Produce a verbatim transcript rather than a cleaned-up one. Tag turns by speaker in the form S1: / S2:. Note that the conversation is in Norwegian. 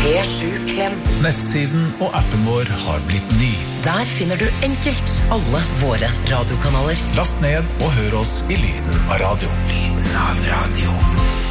S1: P sju Klem.
S2: Nettsiden og appen vår har blitt ny.
S1: Der finner du enkelt alle våre radiokanaler.
S2: Last ned og hør oss i lyden av radio.
S3: Lyden av radio.